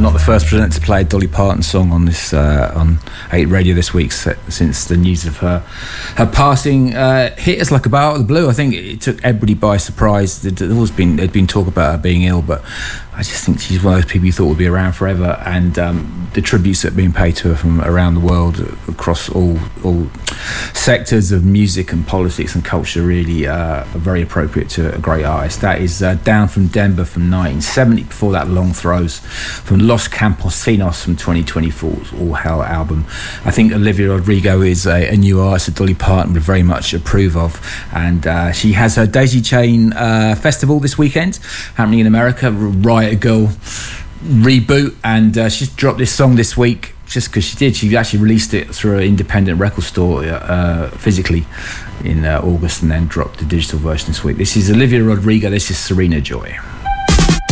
not the first presenter to play a Dolly Parton song on this on 8 Radio this week since the news of her passing hit us like a bar out of the blue. I think it took everybody by surprise. There'd been talk about her being ill, but I just think she's one of those people you thought would be around forever, and the tributes that are being paid to her from around the world across all sectors of music and politics and culture really are very appropriate to a great artist. That is Down from Denver from 1970. Before that, Long Throws from Los Campesinos from 2024's All Hell album. I think Olivia Rodrigo is a new artist that Dolly Parton would very much approve of, and she has her Daisy Chain festival this weekend happening in America, Riot Girl reboot, and she's dropped this song this week just because she did. She actually released it through an independent record store physically in August, and then dropped the digital version this week. This is Olivia Rodrigo, this is Serena Joy.